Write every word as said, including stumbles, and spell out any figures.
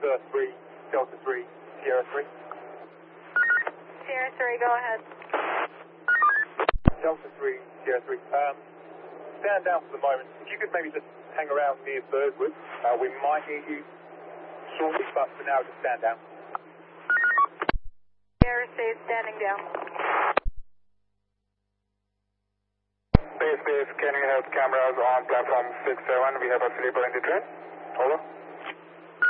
Delta three, Delta three, Sierra three. Sierra three, go ahead. Delta three, Sierra three. Um, stand down for the moment. If you could maybe just hang around near Birdwood, uh, we might need you shortly, but for now, just stand down. Sierra stays standing down. Base, base, can you have cameras on platform six seven? We have a sleeper in the train. Over.